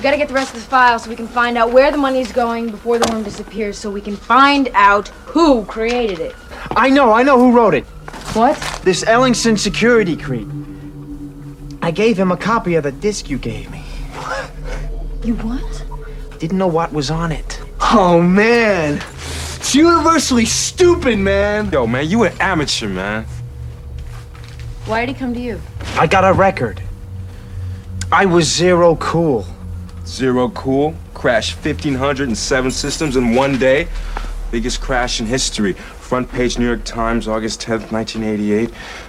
We gotta get the rest of the file so we can find out where the money's going before the worm disappears, so we can find out who created it. I know who wrote it. What? This Ellingson security creep. I gave him a copy of the disc you gave me. You what? Didn't know what was on it. Oh, man. It's universally stupid, man. Yo, man, you an amateur, man. Why did he come to you? I got a record. I was zero cool. Zero cool. Crashed 1,507 systems in one day. Biggest crash in history. Front page New York Times, August 10th, 1988.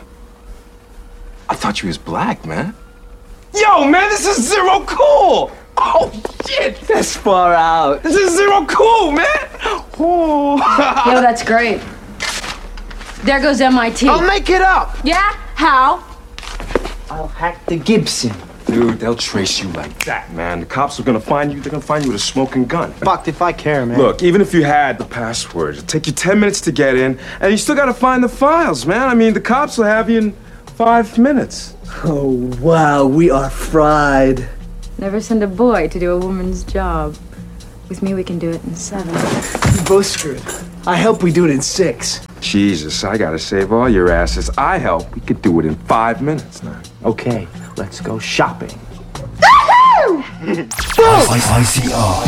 I thought you was black, man. Yo, man, this is zero cool! Oh, shit! That's far out. This is zero cool, man! Oh. Yo, that's great. There goes MIT. I'll make it up. Yeah? How? I'll hack the Gibson. Dude, they'll trace you like that, man. The cops are gonna find you. They're gonna find you with a smoking gun. Fucked if I care, man. Look, even if you had the password, it'll take you 10 minutes to get in, and you still gotta find the files, man. I mean, the cops will have you in 5 minutes. Oh, wow, we are fried. Never send a boy to do a woman's job. With me, we can do it in 7. We both screwed. I hope we do it in 6. Jesus, I gotta save all your asses. I help. We could do it in 5 minutes now. Okay, let's go shopping. ICR.